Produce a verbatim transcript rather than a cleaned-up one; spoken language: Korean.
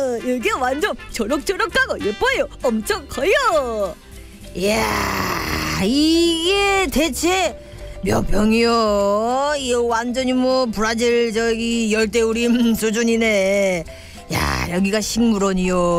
여기 완전 초록초록하고 예뻐요. 엄청 커요. 이야, 이게 대체 몇 평이요? 이거 완전히 뭐 브라질 저기 열대우림 수준이네. 야, 여기가 식물원이요.